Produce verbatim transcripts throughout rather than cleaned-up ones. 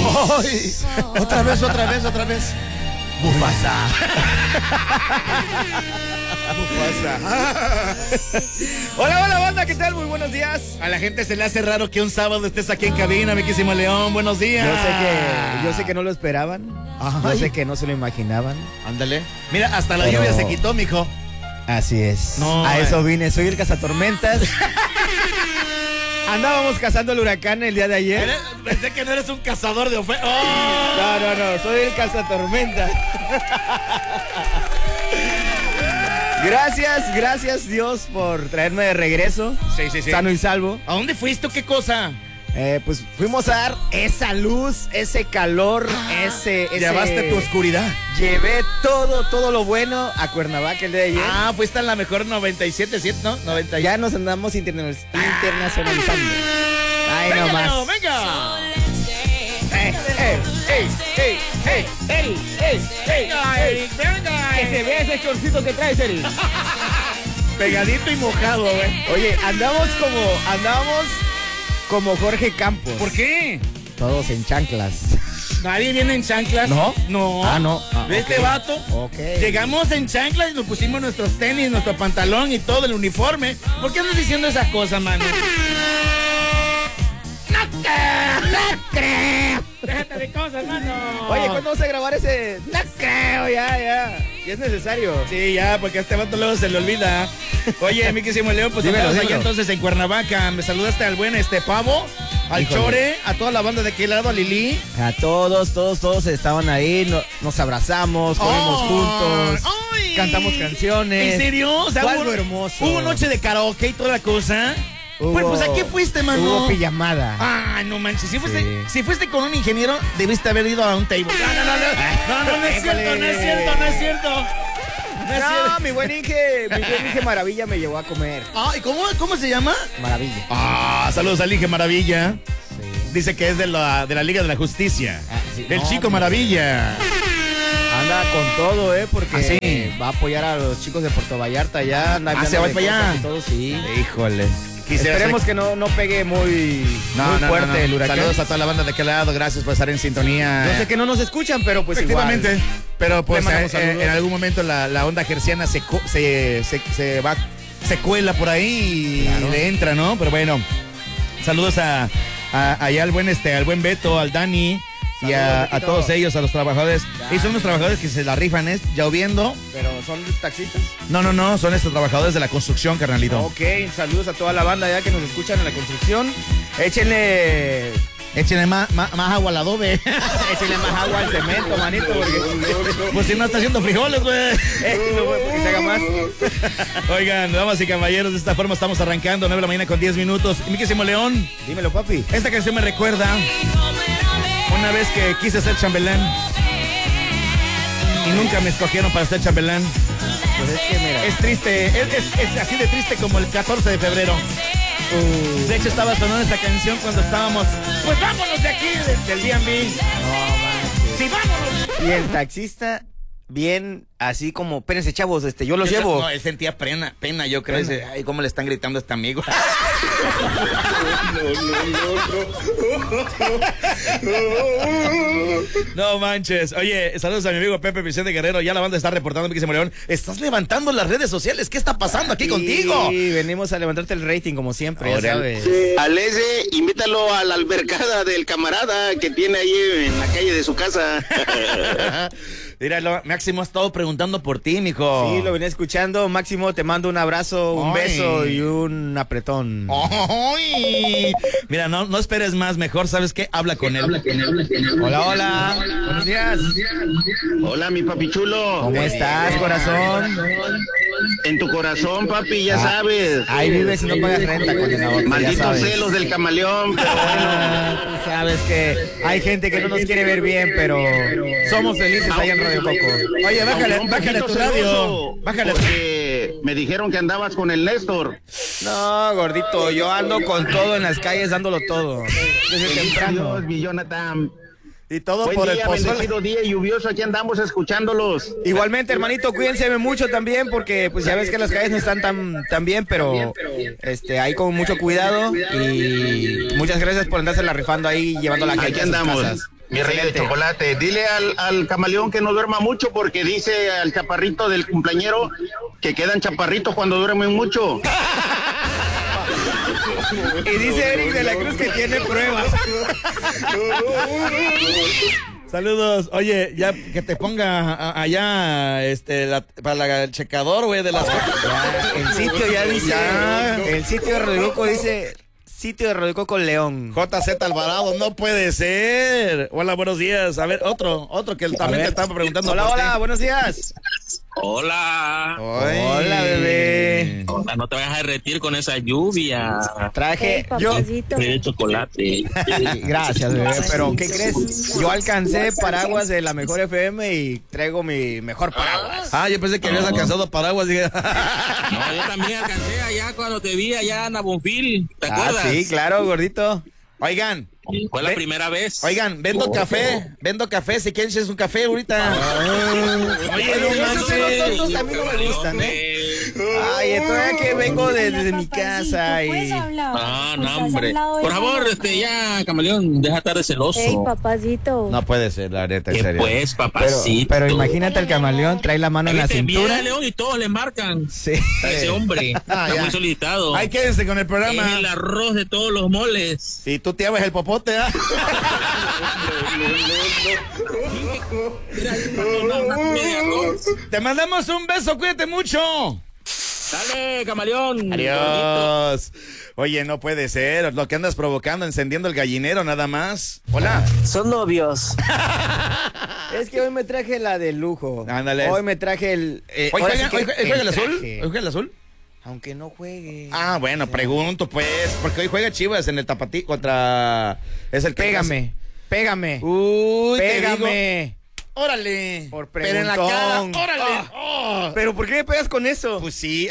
¡Ay! Otra vez, otra vez, otra vez. Mufasa. Mufasa. Hola, hola, banda, ¿qué tal? Muy buenos días. A la gente se le hace raro que un sábado estés aquí en cabina, mi querísimo León. Buenos días. Yo sé que, yo sé que no lo esperaban. Ay. Yo sé que no se lo imaginaban. Ándale. Mira, hasta la Pero... lluvia se quitó, mijo. Así es. No, a eh. eso vine. Soy el cazatormentas. Andábamos cazando el huracán el día de ayer. Eres, pensé que no eres un cazador de ofensas. ¡Oh! No, no, no. Soy el cazatormentas. Gracias, gracias Dios por traerme de regreso. Sí, sí, sí. Sano y salvo. ¿A dónde fuiste o qué cosa? Eh, pues fuimos a dar esa luz, ese calor, ah, ese, ese... Llevaste tu oscuridad. Llevé todo, todo lo bueno a Cuernavaca el día de ayer. Ah, fuiste a la mejor noventa y siete, ¿sí? ¿No? noventa. Ya nos andamos interna internacionalizando. Ay, venga, nomás. No, venga. ¡Ey, ey, ey, ey, ey, ey, ey, venga, Eric, venga! Que se vea ese chorcito que traes, Eric. Pegadito y mojado, güey. Oye, andamos como, andamos como Jorge Campos. ¿Por qué? Todos en chanclas. ¿Nadie viene en chanclas? ¿No? No. Ah, no. Ah, ¿Ves okay. este vato? Ok. Llegamos en chanclas y nos pusimos nuestros tenis, nuestro pantalón y todo el uniforme. ¿Por qué andas diciendo esas cosas, mano? ¡No creo! ¡No creo! Déjate de cosas, mano. Oye, ¿cuándo vas a grabar ese? No creo, ya, ya. Ya es necesario. Sí, ya, porque a este vato luego se le olvida. Oye, mi querísimo León, pues dímelo, estamos dímelo. allá entonces en Cuernavaca. Me saludaste al buen este Pavo, al Híjole. Chore, a toda la banda de aquel lado, a Lili. A todos, todos, todos estaban ahí, no, nos abrazamos, comimos Oh, juntos, ay. cantamos canciones. ¿En serio? O sea, Fue hubo, algo hermoso. Hubo noche de karaoke y toda la cosa. Hubo, Pues, pues, ¿a qué fuiste, mano? Hubo pijamada. Ah, no manches. Si fuiste, Sí. si fuiste con un ingeniero, debiste haber ido a un table. No, no, no, no. No, no, no es cierto, no es cierto, no es cierto. No es No, cierto. mi buen Inge, mi buen Inge Maravilla me llevó a comer. Ah, ¿y cómo, cómo se llama? Maravilla. Ah, saludos al Inge Maravilla. Sí. Dice que es de la, de la Liga de la Justicia. Ah, sí. El No, Chico hombre. Maravilla. Anda con todo, ¿eh? Porque ¿Ah, sí? va a apoyar a los chicos de Puerto Vallarta ya. Anda Ah, ¿se va para allá? y todo, sí. Híjole. Esperemos que no, no pegue muy, muy fuerte no, no. el huracán. Saludos a toda la banda de aquel lado. Gracias por estar en sintonía. Yo sé que no nos escuchan, pero pues Efectivamente. igual. Pero pues Le mandamos eh, saludos. en algún momento la, la onda gerciana se, co- se, se, se va, se cuela por ahí y Claro. le entra, ¿no? Pero bueno, saludos a, a allá al buen este, al buen Beto, al Dani y a, Saludos, a Betito. todos ellos, a los trabajadores. Ya. Y son los trabajadores que se la rifan, ¿eh? Lloviendo. Pero son taxistas. No, no, no, son estos trabajadores de la construcción, carnalito. Ok, saludos a toda la banda ya que nos escuchan en la construcción. Échenle, Échenle más, más, más agua al adobe. échenle más agua al cemento, manito, porque Pues si no está haciendo frijoles, güey. eh, no, güey, porque se haga más. Oigan, damas y caballeros, de esta forma estamos arrancando, nueve de la mañana con diez minutos. Mi querísimo León, Dímelo, papi. esta canción me recuerda una vez que quise ser chambelán y nunca me escogieron para ser chambelán. Pues es que mira. Es triste, es, es- es así de triste como el catorce de febrero. uh, De hecho, estaba sonando esta canción cuando estábamos, pues vámonos de aquí, de- del D and B. no manches. Sí, vámonos. Y el taxista, bien así como, espérense, chavos, este, yo los Yo- llevo. No, él sentía pena, pena, yo creo. Pena. Dice, ay, cómo le están gritando a este amigo. No manches. Oye, saludos a mi amigo Pepe Vicente Guerrero. Ya la banda está reportando, mi querido León. Estás levantando las redes sociales. ¿Qué está pasando aquí Sí, contigo? venimos a levantarte el rating como siempre, ya Órale. sabes. Al ese, invítalo a la albercada del camarada que tiene ahí en la calle de su casa. Míralo, Máximo ha estado preguntando por ti, mijo. Sí, lo venía escuchando. Máximo, te mando un abrazo, un Ay. beso y un apretón. ¡Ay! Mira, no, no esperes más. Mejor, ¿sabes qué? Habla con él. Hola, hola. Buenos días. Hola, mi papi chulo. ¿Cómo estás, corazón? En tu corazón, papi, ya Ah, sabes. Ahí vives y no pagas renta, condenado. ya Malditos sabes. celos del camaleón, pero bueno. Ah, tú sabes que hay gente que no nos quiere ver bien, pero somos felices ahí en Radio Coco. Oye, bájale, Aunque un bájale tu poquito radio. celoso, Bájale. Porque me dijeron que andabas con el Néstor. No, gordito, yo ando con todo en las calles, dándolo todo. Desde temprano. Dios, mi Jonathan. Y todo Buen por el día, pozole. bendecido día lluvioso, aquí andamos escuchándolos. Igualmente, hermanito, cuídense mucho también, porque pues ya ves que las calles no están tan, tan bien, pero este, ahí con mucho cuidado y muchas gracias por andarse la rifando ahí, llevando a la gente Aquí a sus andamos. casas. Mi rey de chocolate, dile al, al camaleón que no duerma mucho porque dice al chaparrito del cumpleañero que quedan chaparritos cuando duermen mucho. Y dice Eric de la Cruz que tiene pruebas. Saludos. Oye, ya que te ponga a- allá este la, para la- el checador, güey, de las... Ya, el sitio ya dice, Ya. el sitio de Rodrigo Coco dice, sitio de Rodrigo Coco León. J Z Alvarado, no puede ser. Hola, buenos días. A ver, otro, otro que también te estaba preguntando. Hola, por ti. hola, buenos días. Hola. Ay. Hola, bebé. Hola, no te vayas a derretir con esa lluvia. Traje, Hey, yo, papacito. De chocolate. gracias, bebé, pero ¿qué crees? Yo alcancé paraguas de la mejor F M y traigo mi mejor paraguas. Ah, yo pensé que habías alcanzado paraguas. Dije, No, yo también alcancé allá cuando te vi allá en Abonfil. ¿Te acuerdas? Ah, sí, claro, gordito. Oigan, Fue la Ve- primera vez. oigan, vendo café, vendo café, si quieren es un café ahorita. Oye, no esos son los manches. tontos, a mí no me gustan, ¿eh? Ay, todavía que vengo desde de mi casa y... Ah, no, hombre. Por favor, este, ya, camaleón, deja de estar de celoso. Hey, papacito. No puede ser, la neta, en ¿Qué serio. pues, Pero, papacito? pero imagínate el camaleón, trae la mano en la Viste, viene cintura. a León y todos le marcan Sí. a ese hombre. Ah, Está ya. muy solicitado. Ay, quédense con el Es programa. el arroz de todos los moles. Y tú te llamas el popote, ¿ah? Mira, ahí una- una comida de arroz. Te mandamos un beso, cuídate mucho. Dale, camaleón. Adiós. Oye, no puede ser. Lo que andas provocando, encendiendo el gallinero nada más. Hola. Son novios. Es que hoy me traje la de lujo. Ándale. Hoy me traje el... eh, ¿Hoy ahora juega, sí que hoy juega- hoy juega el azul? traje. ¿Hoy juega el azul? Aunque no juegue. Ah, bueno, pregunto pues. Porque hoy juega Chivas en el Tapatí contra... Es el que... Pégame, pégame, Uy, te digo, pégame. órale. Por Pero en la cara, preguntón. órale. Ah. Oh. ¿Pero por qué me pegas con eso? Pues sí.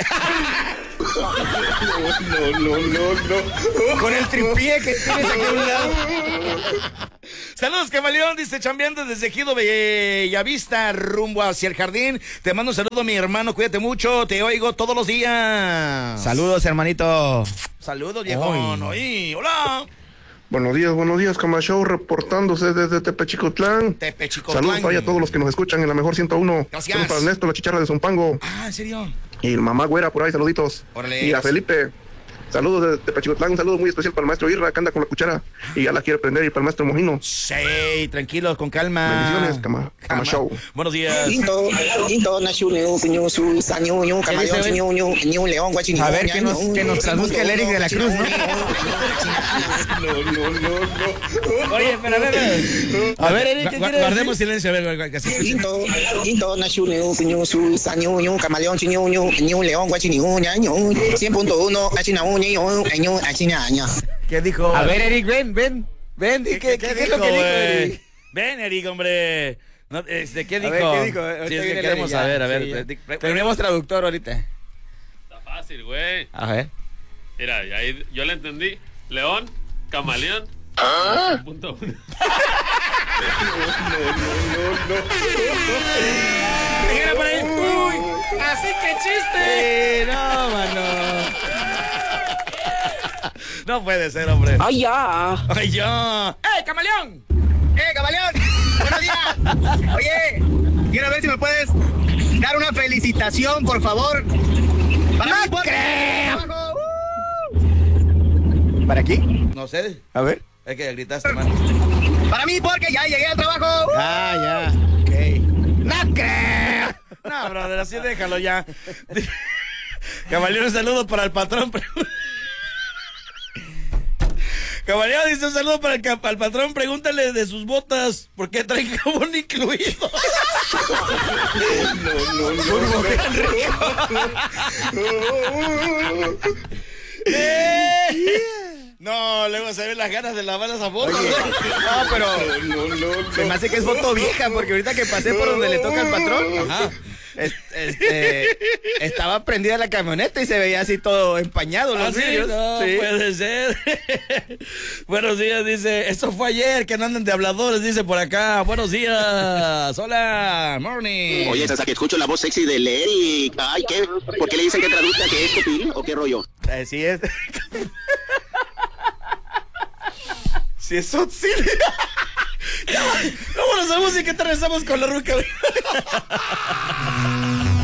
Con el tripié que tienes aquí a un lado. Saludos, camaleón, dice chambeando desde Ejido Bellavista, rumbo hacia el jardín. Te mando un saludo, mi hermano, cuídate mucho, te oigo todos los días. Saludos, hermanito. Saludos, viejón. Oye, hola. Buenos días, buenos días, Cama Show, reportándose desde Tepechicotlán. Tepechicotlán. Saludos ahí a todos los que nos escuchan en la mejor ciento uno. Gracias. Saludos para Ernesto, la chicharra de Zumpango. Ah, ¿en serio? Y el mamá güera por ahí, saluditos. Órale, y a gracias. Felipe. Saludos desde Tepechicotlán, un saludo muy especial para el maestro Irra, que anda con la cuchara y ya la quiere prender, y para el maestro Mojino. Sí, tranquilos, con calma. Bendiciones, Cama- Cama Show. Buenos días. Lindo, lindo, nació León, Piñón, su, Saño, Ño, ¿Qué dice, Camaleón, güey? Ño, Ño, Ño, León, Guachín. A ver, que nos- que nos traduzca el Eric de la Cruz, ¿no? Oye, pero a ver, A ver, Eric, ¿qué gu- quiere guardemos silencio, a ver, que se escuche. Lindo, lindo, nació León, Piñón, su, Saño, Ño, Camaleón, Ño, Ño, Ño, León, Guachín, Ño, Ño, cien punto uno, Achina, Ño, Ño, Ño, Achina, Ño. ¿Qué dijo? A ver, Eric, ven, ven. Ven, di ¿qué, qué, qué es lo que dijo, güey? Eric? Ven, Eric, hombre. No, este, ¿qué A dijo? ver, ¿qué dijo? Ahorita Sí, es que viene el queremos Eric, ya. saber, a ver. Sí, ya. di- pre- Tenemos traductor ahorita. Está fácil, güey. A ver. Mira, y ahí yo le entendí. León, camaleón. Punto uno. Mira por ahí. Uy, así que chiste. Sí, no, mano. No puede ser, hombre. Ay, ya. Ay, yo. ¡Eh, camaleón! ¡Eh, camaleón! ¡Buenos días! Oye, quiero ver si me puedes dar una felicitación, por favor. Para mi podcast. ¿Para aquí? No sé. A ver. Es que gritaste, hermano. Para mí, porque ya llegué al trabajo. Ah, ya. Ok. ¡No creo! No, brother, así déjalo ya. Camaleón, un saludo para el patrón. Caballero dice un saludo para el, cap- al patrón, pregúntale de sus botas, ¿por qué traen jabón incluido? No, no, no, no. ¡Eh! No, luego se ven las ganas de lavar esas botas. Oye, no, pero No, no, no. se me hace que es foto vieja, porque ahorita que pasé por donde le toca al patrón, ajá, es- este, estaba prendida la camioneta y se veía así todo empañado los ¿Ah, sí? vidrios. No, Sí. puede ser. Buenos días, dice. Eso fue ayer, que no anden de habladores, dice por acá. Buenos días. Hola, morning. Oye, hasta que escucho la voz sexy de Eric. Ay, ¿qué? ¿Por qué le dicen que traduzca que es Copil o qué rollo? Eh, sí es. Si es Sotzil. Vámonos a música y te regresamos con la ruca.